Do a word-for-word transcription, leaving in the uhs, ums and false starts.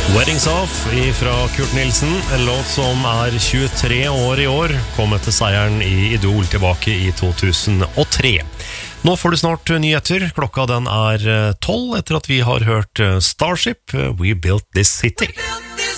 Weddings Off fra Kurt Nilsen, en låt som er tjuetre år i år, kom etter seieren i Idol tilbake i to tusen og tre. Nå får du snart nyheter, klokka den er tolv etter at vi har hørt Starship, We Built This City.